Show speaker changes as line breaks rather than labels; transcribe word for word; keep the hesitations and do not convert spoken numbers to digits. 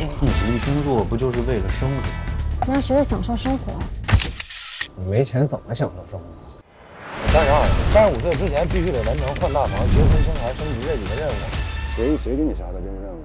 情。
你努力工作不就是为了生活？
你要学着享受生活。
你没钱怎么享受生活？
你想想，三十五岁之前必须得完成换大房、结婚、生孩、升职这几个任务。
谁谁给你下的这个任务？